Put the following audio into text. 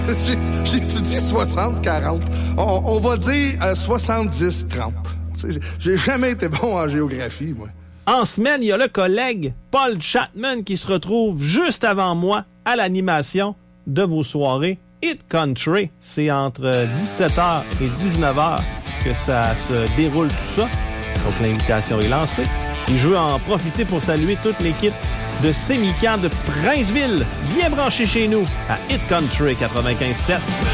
J'ai dit 60-40. On va dire 70-30. J'ai jamais été bon en géographie, moi. En semaine, il y a le collègue Paul Chapman qui se retrouve juste avant moi à l'animation de vos soirées Hit Country. C'est entre 17h et 19h que ça se déroule tout ça. Donc l'invitation est lancée. Et je veux en profiter pour saluer toute l'équipe de Sémican de Princeville, bien branchée chez nous à Hit Country 95.7.